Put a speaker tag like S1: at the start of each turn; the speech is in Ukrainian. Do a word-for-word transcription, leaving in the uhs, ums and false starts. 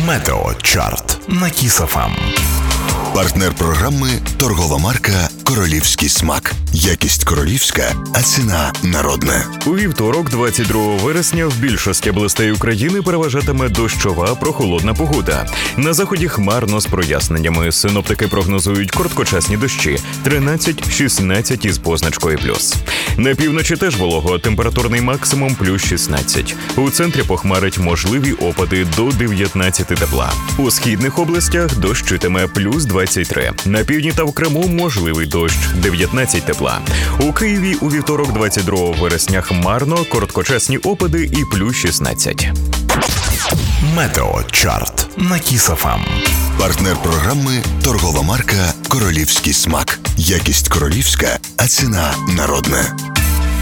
S1: Метеочарт на Кіс еф ем.
S2: Партнер програми – торгова марка «Королівський смак». Якість королівська, а ціна народна.
S3: У вівторок, двадцять другого вересня, в більшості областей України переважатиме дощова прохолодна погода. На заході хмарно з проясненнями. Синоптики прогнозують короткочасні дощі – тринадцять-шістнадцять із позначкою плюс. На півночі теж волого, температурний максимум – плюс шістнадцять. У центрі похмарить можливі опади до дев'ятнадцяти тепла. У східних областях дощитиме плюс двадцять три. На півдні та в Криму можливий дощ – дев'ятнадцять тепла. У Києві у вівторок, двадцять другого вересня, хмарно, короткочасні опади і плюс шістнадцять.
S1: Метеочарт на Кіс еф ем.
S2: Партнер програми – торгова марка «Королівський смак». Якість королівська, а ціна народна.